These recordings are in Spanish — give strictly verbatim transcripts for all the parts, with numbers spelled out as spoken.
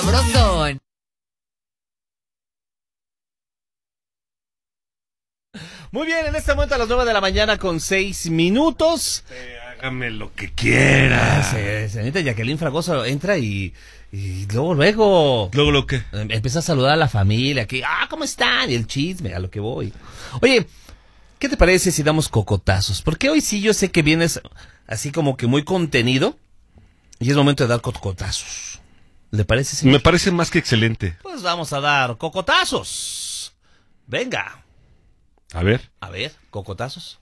sabrosón. Muy bien, en este momento a las nueve de la mañana con seis minutos. Eh, hágame lo que quiera. Se, señorita Jacqueline Fragoso entra y, y luego, luego... ¿Luego lo qué? Empieza a saludar a la familia, que, ah, ¿cómo están? Y el chisme, a lo que voy. Oye, ¿qué te parece si damos cocotazos? Porque hoy sí yo sé que vienes así como que muy contenido y es momento de dar cocotazos. ¿Le parece, señor? Me parece más que excelente. Pues vamos a dar cocotazos. Venga. A ver. A ver, cocotazos.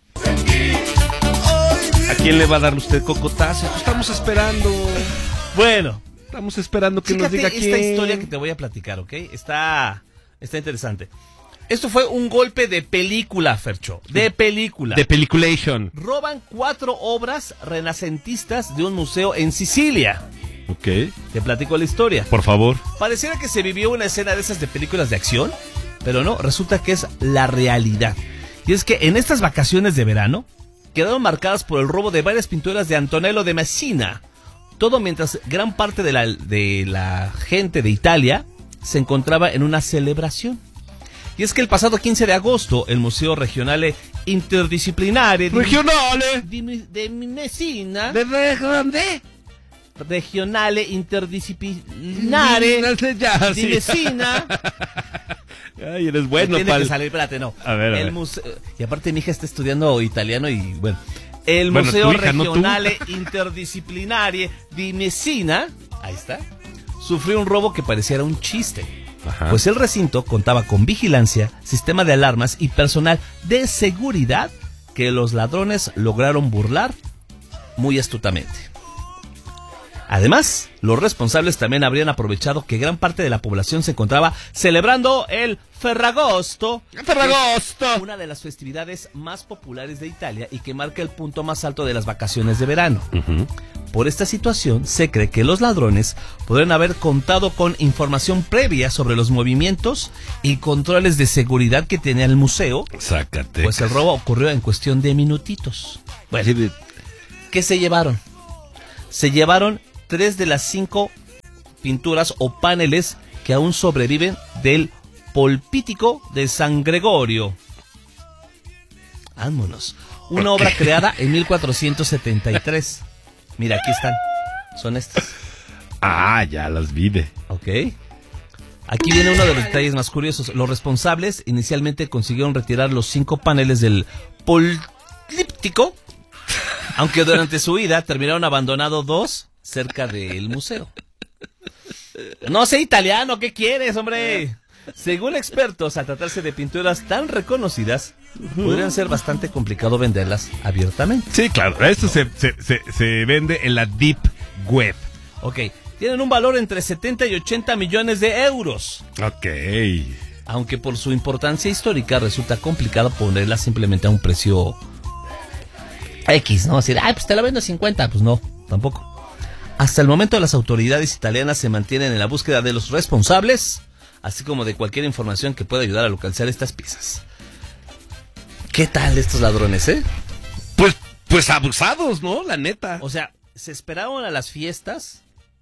¿A quién le va a dar usted cocotazo? Pues estamos esperando. Bueno, Estamos esperando que nos fíjate diga esta quién. historia que te voy a platicar, ¿ok? Está, está interesante. Esto fue un golpe de película, Fercho. De película. De Peliculation. Roban cuatro obras renacentistas de un museo en Sicilia. Ok. Te platico la historia. Por favor. Pareciera que se vivió una escena de esas de películas de acción, pero no, resulta que es la realidad. Y es que en estas vacaciones de verano quedaron marcadas por el robo de varias pinturas de Antonello de Messina. Todo mientras gran parte de la, de la gente de Italia se encontraba en una celebración. Y es que el pasado quince de agosto, el Museo Regionale Interdisciplinare di, Regionale. di, de Messina... ¿De dónde? Regionale Interdisciplinare No sé ya, di sí. Messina... Ay, eres bueno, Tiene pal. que salir, espérate, no. A ver, a el ver. museo, y aparte mi hija está estudiando italiano y bueno. El Bueno, Museo tu hija, no tú. Regionale Interdisciplinare di Messina, ahí está, sufrió un robo que pareciera un chiste. Ajá. Pues el recinto contaba con vigilancia, sistema de alarmas y personal de seguridad que los ladrones lograron burlar muy astutamente. Además, los responsables también habrían aprovechado que gran parte de la población se encontraba celebrando el Ferragosto, Ferragosto. una de las festividades más populares de Italia y que marca el punto más alto de las vacaciones de verano. Uh-huh. Por esta situación, se cree que los ladrones podrían haber contado con información previa sobre los movimientos y controles de seguridad que tenía el museo, Sácate. pues el robo ocurrió en cuestión de minutitos. Bueno, ¿qué se llevaron? Se llevaron tres de las cinco pinturas o paneles que aún sobreviven del Polpítico de San Gregorio. Vámonos. Una Ok. obra creada en mil cuatrocientos setenta y tres. Mira, aquí están. Son estas. Ah, ya las vi de. Ok. Aquí viene uno de los detalles más curiosos. Los responsables inicialmente consiguieron retirar los cinco paneles del Políptico, aunque durante su huida terminaron abandonando dos cerca del museo. No sé italiano, ¿qué quieres, hombre? Según expertos, al tratarse de pinturas tan reconocidas, podrían ser bastante complicado venderlas abiertamente. Sí, claro. Esto se, se, se, se vende en la Deep Web. Ok, tienen un valor entre setenta y ochenta millones de euros. Ok. Aunque por su importancia histórica resulta complicado ponerla simplemente a un precio X, ¿no? Decir, ay, pues te la vendo a cincuenta, pues no, tampoco. Hasta el momento las autoridades italianas se mantienen en la búsqueda de los responsables, así como de cualquier información que pueda ayudar a localizar estas piezas. ¿Qué tal estos ladrones, eh? Pues, pues abusados, ¿no? La neta. O sea, se esperaron a las fiestas,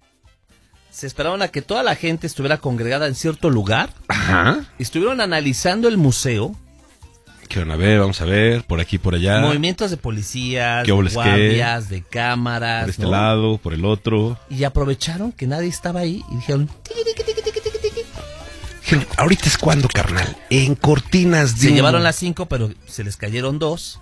se esperaron a que toda la gente estuviera congregada en cierto lugar, Ajá. estuvieron analizando el museo, ¿Qué van a ver? Vamos a ver. Por aquí, por allá. movimientos de policías, ¿Qué óboles guardias, de cámaras, Por este ¿no? lado, por el otro. Y aprovecharon que nadie estaba ahí y dijeron, tiqui, tiqui, tiqui, tiqui, tiqui, tiqui. Dijeron, ahorita es cuando, carnal. En cortinas de... Se llevaron las cinco, pero se les cayeron dos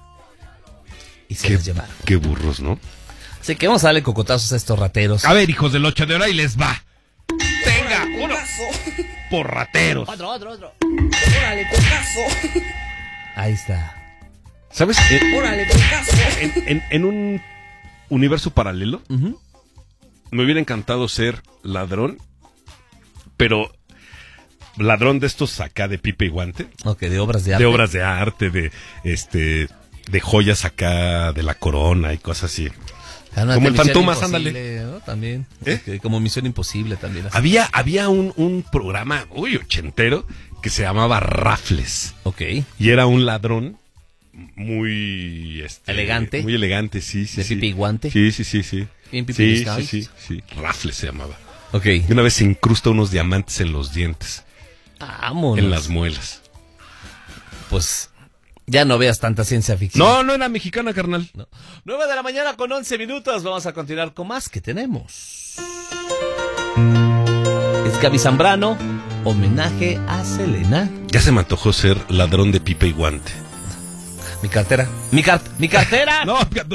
y se Qué, las llevaron. qué burros, ¿no? Así que vamos a darle cocotazos a estos rateros. A ver, hijos del ocho de hora, y les va. Tenga, uno. Por rateros. Otro, otro, otro. Órale, cocazo. Ahí está. ¿Sabes? En, Órale, cocazo. en, en, en un universo paralelo, Uh-huh. me hubiera encantado ser ladrón, pero ladrón de estos acá de pipe y guante, Ok, de obras de arte. de obras de arte, de este, de joyas acá, de la corona y cosas así. Ah, no, como de el Misión Fantomas, Imposible, ándale. ¿no? También. ¿Eh? Ok, como Misión Imposible también. así. Había, había un, un programa, uy, ochentero, que se llamaba Rafles. Ok. Y era un ladrón muy... Este, Elegante. Muy elegante, sí, sí. De sí. pipe y guante. Sí, sí, sí, sí. Bien pipi Sí, descalzo. sí, sí, sí. Rafles se llamaba. Ok. Y una vez se incrusta unos diamantes en los dientes, Vámonos. en las muelas. Pues ya no veas tanta ciencia ficción. No, no era mexicana, carnal. No. nueve de la mañana con once minutos. Vamos a continuar con más que tenemos. Es Gaby Zambrano, homenaje a Selena. Ya se me antojó ser ladrón de pipa y guante. Mi cartera. Mi, car mi cartera. No,